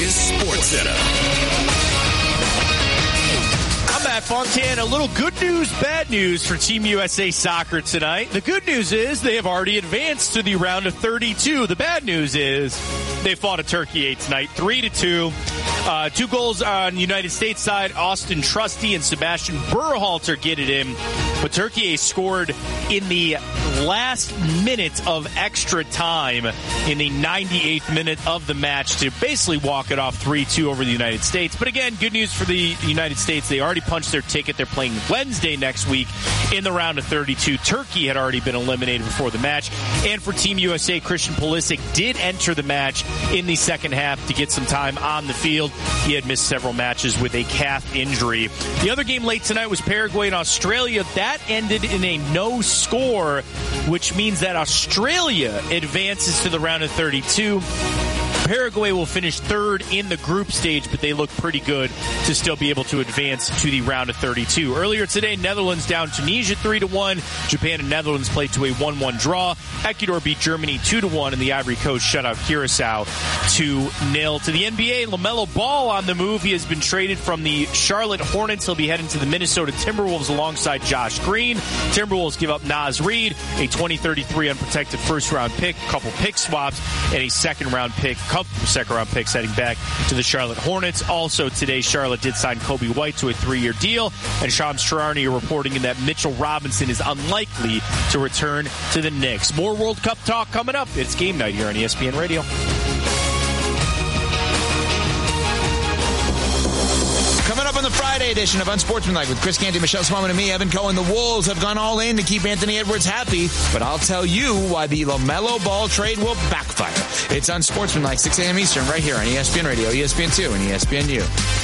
is SportsCenter. I'm Matt Fontaine. A little good news, bad news for Team USA Soccer tonight. The good news is they have already advanced to the round of 32. The bad news is they fought a Turkey 8 tonight, 3-2. 2 goals on the United States side. Austin Trusty and Sebastian Berhalter get it in. But Turkey scored in the last minute of extra time in the 98th minute of the match to basically walk it off 3-2 over the United States. But again, good news for the United States. They already punched their ticket. They're playing Wednesday next week in the round of 32. Turkey had already been eliminated before the match. And for Team USA, Christian Pulisic did enter the match in the second half to get some time on the field. He had missed several matches with a calf injury. The other game late tonight was Paraguay and Australia. That ended in a no score, which means that Australia advances to the round of 32. Paraguay will finish third in the group stage, but they look pretty good to still be able to advance to the round of 32. Earlier today, Netherlands down Tunisia 3-1. Japan and Netherlands played to a 1-1 draw. Ecuador beat Germany 2-1, and the Ivory Coast shut out Curacao 2-0. To the NBA, LaMelo Ball on the move. He has been traded from the Charlotte Hornets. He'll be heading to the Minnesota Timberwolves alongside Josh Green. Timberwolves give up Naz Reid, a 2033 unprotected first-round pick, a couple pick swaps, and a second-round pick. Second-round picks heading back to the Charlotte Hornets. Also today, Charlotte did sign Kobe White to a 3-year deal, and Shams Charania reporting in that Mitchell Robinson is unlikely to return to the Knicks. More World Cup talk coming up. It's game night here on ESPN Radio. Coming up on the Friday edition of Unsportsmanlike with Chris Canty, Michelle Smallman, and me, Evan Cohen. The Wolves have gone all in to keep Anthony Edwards happy, but I'll tell you why the LaMelo Ball trade will backfire. It's Unsportsmanlike, 6 a.m. Eastern, right here on ESPN Radio, ESPN2, and ESPNU.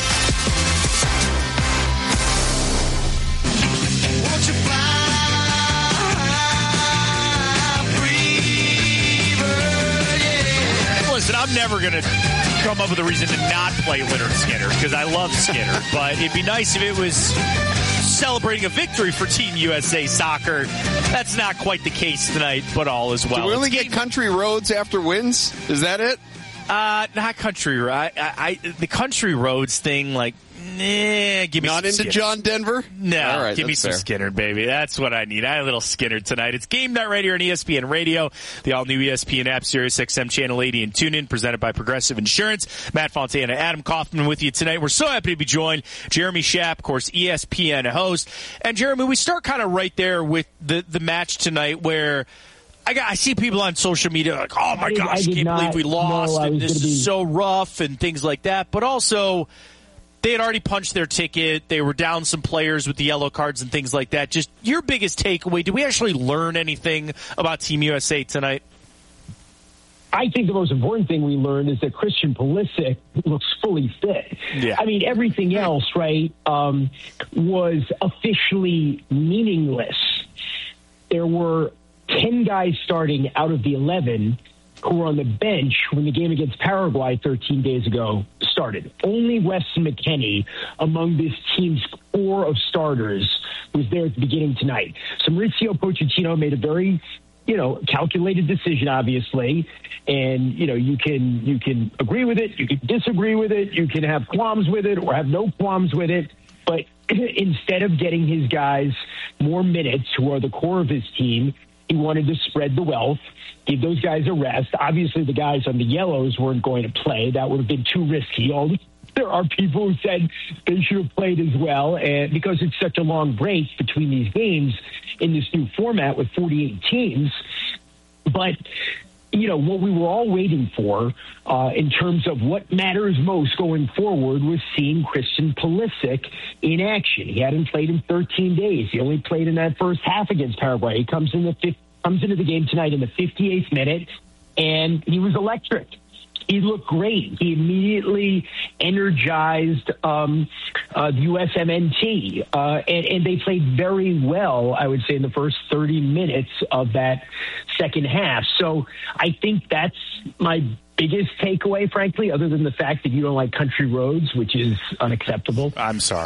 Listen, I'm never going to come up with a reason to not play Lynyrd Skynyrd because I love Skynyrd, but it'd be nice if it was celebrating a victory for Team USA Soccer. That's not quite the case tonight, but all is well. Do we only get country roads after wins? Is that it? Not country. The country roads thing, like, give me not some into Skynyrd. John Denver? No, all right, give me some fair. Skynyrd, baby. That's what I need. I had a little Skynyrd tonight. It's Game Night right here on ESPN Radio, the all-new ESPN app, Sirius XM Channel 80 and TuneIn, presented by Progressive Insurance. Matt Fontana, Adam Kaufman with you tonight. We're so happy to be joined. Jeremy Schaap, of course, ESPN host. And, Jeremy, we start kind of right there with the match tonight where I see people on social media like, oh, my gosh, I can't believe we lost, and this is so rough and things like that. But also, they had already punched their ticket. They were down some players with the yellow cards and things like that. Just your biggest takeaway, did we actually learn anything about Team USA tonight? I think the most important thing we learned is that Christian Pulisic looks fully fit. Yeah. I mean, everything else, right, was officially meaningless. There were 10 guys starting out of the 11 who were on the bench when the game against Paraguay 13 days ago started. Only Weston McKennie among this team's core of starters was there at the beginning tonight. So Mauricio Pochettino made a very, calculated decision, obviously. And, you can agree with it, you can disagree with it, you can have qualms with it or have no qualms with it. But instead of getting his guys more minutes, who are the core of his team, he wanted to spread the wealth, give those guys a rest. Obviously, the guys on the yellows weren't going to play. That would have been too risky. There are people who said they should have played as well, and because it's such a long break between these games in this new format with 48 teams. But, what we were all waiting for in terms of what matters most going forward was seeing Christian Pulisic in action. He hadn't played in 13 days. He only played in that first half against Paraguay. He comes into the game tonight in the 58th minute, and he was electric. He looked great. He immediately energized the USMNT, and they played very well, I would say, in the first 30 minutes of that second half. So I think that's my biggest takeaway, frankly, other than the fact that you don't like country roads, which is unacceptable. I'm sorry.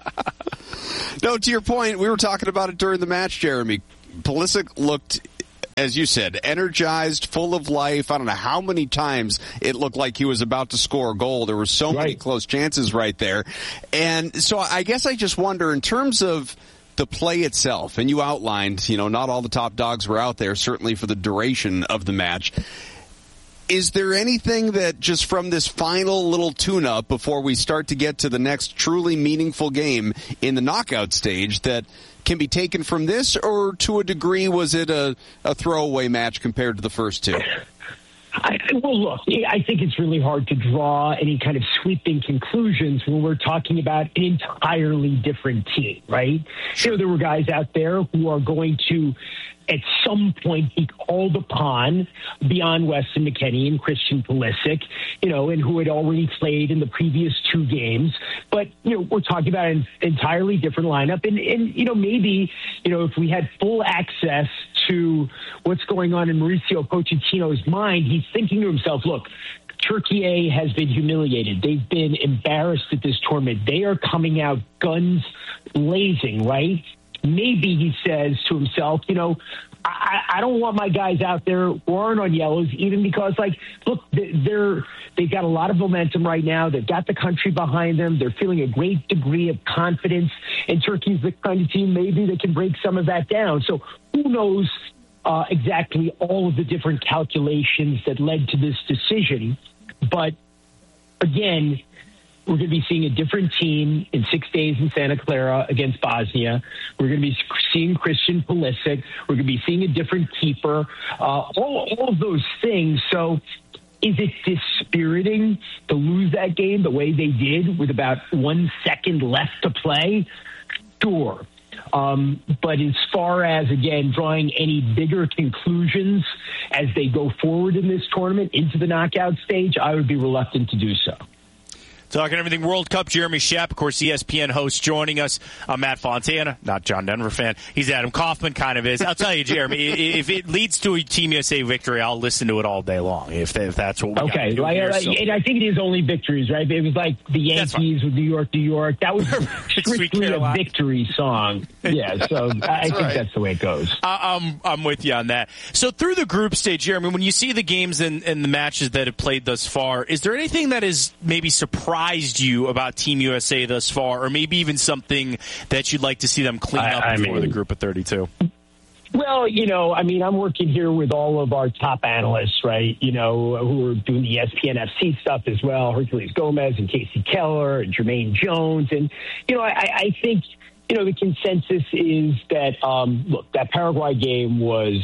No, to your point, we were talking about it during the match, Jeremy. Pulisic looked As you said, energized, full of life. I don't know how many times it looked like he was about to score a goal. There were so many close chances right there. And so I guess I just wonder, in terms of the play itself, and you outlined, not all the top dogs were out there, certainly for the duration of the match. Is there anything that just from this final little tune-up before we start to get to the next truly meaningful game in the knockout stage that can be taken from this, or to a degree was it a throwaway match compared to the first two? Well, look, I think it's really hard to draw any kind of sweeping conclusions when we're talking about an entirely different team, right? Sure. There were guys out there who are going to, at some point, be called upon beyond Weston McKennie and Christian Pulisic, and who had already played in the previous two games. But, we're talking about an entirely different lineup. And maybe, if we had full access to what's going on in Mauricio Pochettino's mind, he's thinking to himself, look, Turkey has been humiliated. They've been embarrassed at this tournament. They are coming out guns blazing, right? Maybe he says to himself, I don't want my guys out there who aren't on yellows, even because, look, they've got a lot of momentum right now. They've got the country behind them. They're feeling a great degree of confidence. And Turkey's the kind of team maybe that can break some of that down. So who knows exactly all of the different calculations that led to this decision. But, again, we're going to be seeing a different team in 6 days in Santa Clara against Bosnia. We're going to be seeing Christian Pulisic. We're going to be seeing a different keeper. All of those things. So is it dispiriting to lose that game the way they did with about 1 second left to play? Sure. But as far as, again, drawing any bigger conclusions as they go forward in this tournament into the knockout stage, I would be reluctant to do so. Talking everything World Cup, Jeremy Shepp, of course, ESPN host, joining us. I'm Matt Fontana, not John Denver fan. He's Adam Kaufman, kind of is. I'll tell you, Jeremy, if it leads to a Team USA victory, I'll listen to it all day long, if that's what we got to do here. And I think it is only victories, right? It was like the Yankees with New York, New York. That was strictly a victory song. Yeah, so I think that's the way it goes. I'm with you on that. So through the group stage, Jeremy, when you see the games and the matches that have played thus far, is there anything that is maybe surprised you about Team USA thus far, or maybe even something that you'd like to see them clean up before the group of 32? Well, I'm working here with all of our top analysts, right, who are doing the ESPN FC stuff as well, Hercules Gomez and Casey Keller and Jermaine Jones. And, I think, the consensus is that, look, that Paraguay game was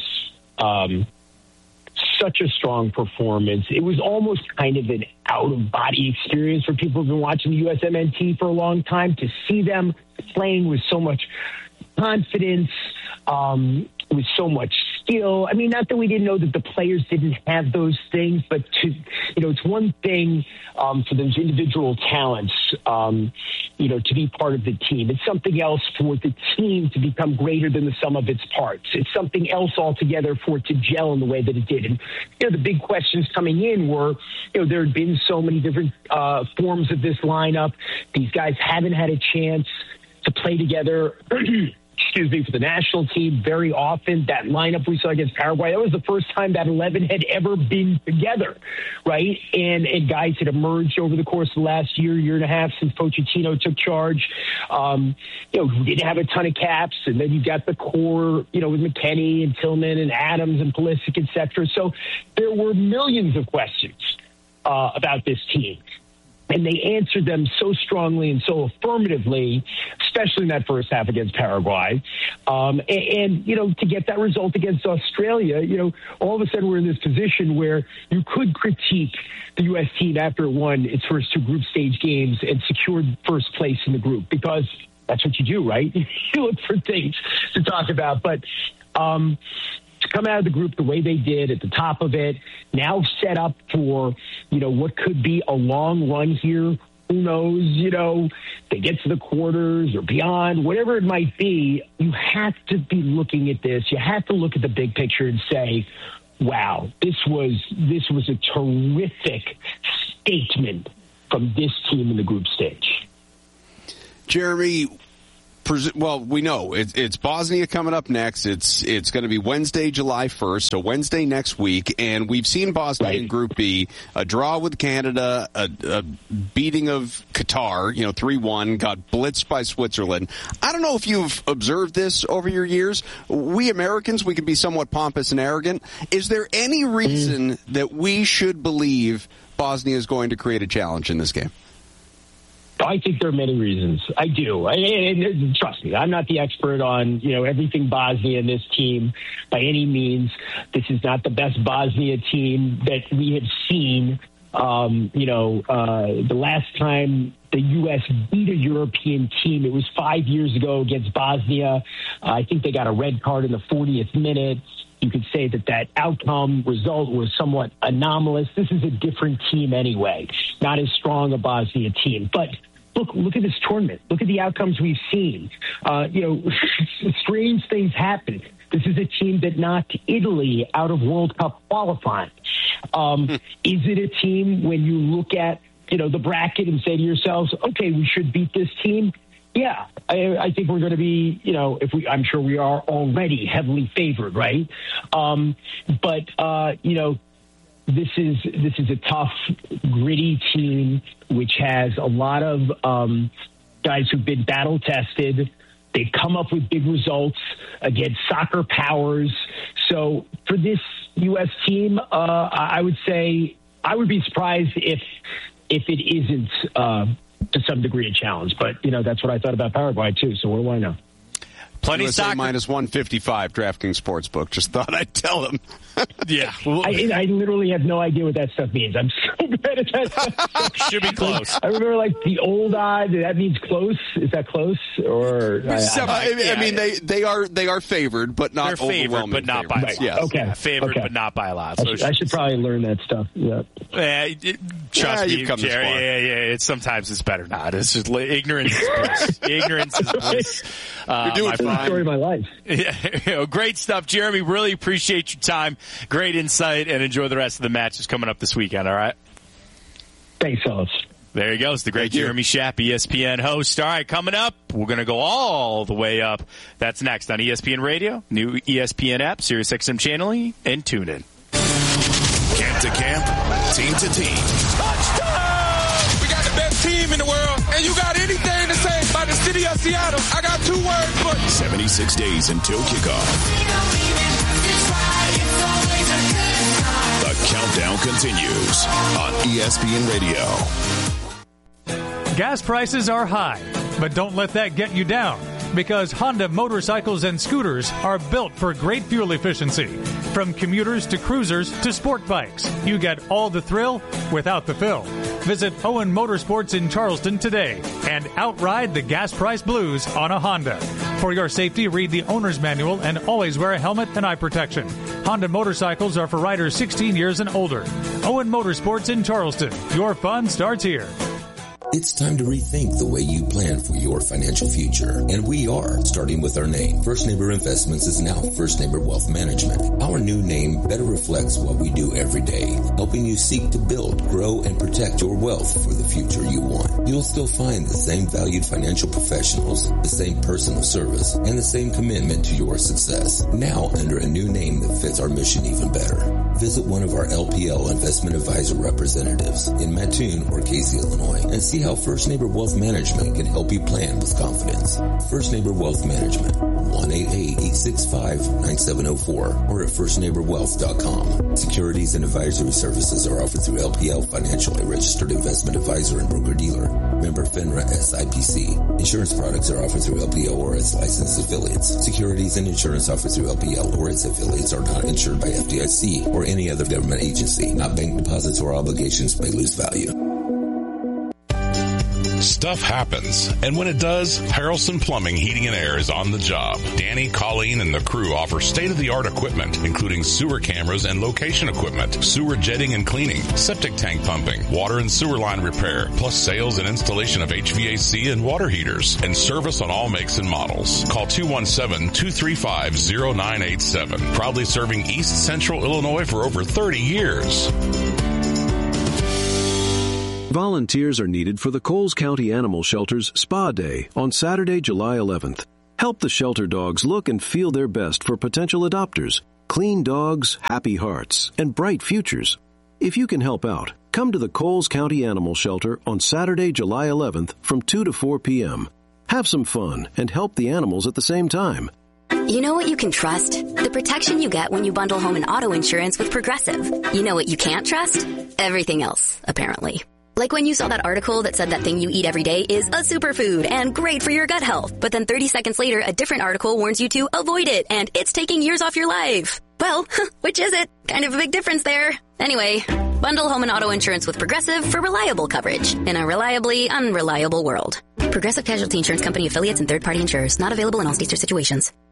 such a strong performance. It was almost kind of an out-of-body experience for people who've been watching the USMNT for a long time, to see them playing with so much confidence, with so much skill. I mean, not that we didn't know that the players didn't have those things, but it's one thing for those individual talents, to be part of the team. It's something else for the team to become greater than the sum of its parts. It's something else altogether for it to gel in the way that it did. And, the big questions coming in were, there had been so many different forms of this lineup. These guys haven't had a chance to play together for the national team very often. That lineup we saw against Paraguay, that was the first time that 11 had ever been together, right? And guys had emerged over the course of the last year and a half since Pochettino took charge, who didn't have a ton of caps. And then you got the core, with McKennie and Tillman and Adams and Pulisic, et cetera. So there were millions of questions about this team. And they answered them so strongly and so affirmatively, especially in that first half against Paraguay. And to get that result against Australia, all of a sudden we're in this position where you could critique the U.S. team after it won its first two group stage games and secured first place in the group, because that's what you do, right? You look for things to talk about. But to come out of the group the way they did at the top of it, now set up for, what could be a long run here. Who knows, they get to the quarters or beyond, whatever it might be, you have to be looking at this. You have to look at the big picture and say, wow, this was a terrific statement from this team in the group stage. Jeremy, we know it's Bosnia coming up next. It's going to be Wednesday, July 1st, so Wednesday next week. And we've seen Bosnia in Group B, a draw with Canada, a beating of Qatar, 3-1, got blitzed by Switzerland. I don't know if you've observed this over your years. We Americans, we can be somewhat pompous and arrogant. Is there any reason that we should believe Bosnia is going to create a challenge in this game? I think there are many reasons. I do. And trust me, I'm not the expert on, everything Bosnia and this team by any means. This is not the best Bosnia team that we have seen. The last time the U.S. beat a European team, it was 5 years ago against Bosnia. I think they got a red card in the 40th minute. You could say that outcome result was somewhat anomalous. This is a different team anyway, not as strong a Bosnia team. But look at this tournament. Look at the outcomes we've seen. Strange things happen. This is a team that knocked Italy out of World Cup qualifying. Is it a team when you look at, the bracket and say to yourselves, okay, we should beat this team? Yeah, I think we're going to be, I'm sure we are already heavily favored, right? This is a tough, gritty team which has a lot of guys who've been battle tested. They've come up with big results against soccer powers. So for this U.S. team, I would say I would be surprised if it isn't to some degree a challenge. But, that's what I thought about Paraguay, too. So what do I know? Plenty USA soccer. minus 155 DraftKings Sportsbook. Just thought I'd tell him. Yeah. I literally have no idea what that stuff means. I'm so bad at that stuff. Should be close. I remember the old odd. That means close. Is that close? Or I mean, they are favored, but not They're favored, but not by a lot. Yes. Okay. Favored, but not by a lot. So I should probably learn that stuff. Yeah. Trust me, Jerry. Sometimes it's better not. It's just ignorance is bliss. Ignorance is bliss. You're doing the story of my life. Yeah, great stuff, Jeremy. Really appreciate your time. Great insight, and enjoy the rest of the matches coming up this weekend, all right? Thanks, fellas. There he goes, the great Jeremy Schaap, ESPN host. All right, coming up, we're going to go all the way up. That's next on ESPN Radio, new ESPN app, SiriusXM channeling, and tune in. Camp to camp, team to team. Touchdown! We got the best team in the world, and you got anything to say about the city of Seattle, I got 2 words for you. 76 days until kickoff. The countdown continues on ESPN Radio. Gas prices are high, but don't let that get you down, because Honda motorcycles and scooters are built for great fuel efficiency. From commuters to cruisers to sport bikes, you get all the thrill without the fill. Visit Owen Motorsports in Charleston today and outride the gas price blues on a Honda. For your safety, read the owner's manual and always wear a helmet and eye protection. Honda motorcycles are for riders 16 years and older. Owen Motorsports in Charleston. Your fun starts here. It's time to rethink the way you plan for your financial future. And we are, starting with our name. First Neighbor Investments is now First Neighbor Wealth Management. Our new name better reflects what we do every day, helping you seek to build, grow, and protect your wealth for the future you want. You'll still find the same valued financial professionals, the same personal service, and the same commitment to your success. Now under a new name that fits our mission even better. Visit one of our LPL Investment Advisor representatives in Mattoon or Casey, Illinois, and see how First Neighbor Wealth Management can help you plan with confidence. First Neighbor Wealth Management, 1-888-865-9704 or at firstneighborwealth.com. Securities and advisory services are offered through LPL Financial, a registered investment advisor and broker-dealer. Member FINRA SIPC. Insurance products are offered through LPL or its licensed affiliates. Securities and insurance offered through LPL or its affiliates are not insured by FDIC or any other government agency. Not bank deposits or obligations may lose value. Stuff happens, and when it does, Harrelson Plumbing, Heating and Air is on the job. Danny, Colleen, and the crew offer state-of-the-art equipment, including sewer cameras and location equipment, sewer jetting and cleaning, septic tank pumping, water and sewer line repair, plus sales and installation of HVAC and water heaters, and service on all makes and models. Call 217-235-0987. Proudly serving East Central Illinois for over 30 years. Volunteers are needed for the Coles County Animal Shelter's Spa Day on Saturday, July 11th. Help the shelter dogs look and feel their best for potential adopters. Clean dogs, happy hearts, and bright futures. If you can help out, come to the Coles County Animal Shelter on Saturday, July 11th from 2 to 4 p.m. Have some fun and help the animals at the same time. You know what you can trust? The protection you get when you bundle home and auto insurance with Progressive. You know what you can't trust? Everything else, apparently. Like when you saw that article that said that thing you eat every day is a superfood and great for your gut health. But then 30 seconds later, a different article warns you to avoid it and it's taking years off your life. Well, which is it? Kind of a big difference there. Anyway, bundle home and auto insurance with Progressive for reliable coverage in a reliably unreliable world. Progressive Casualty Insurance Company affiliates and third-party insurers. Not available in all states or situations.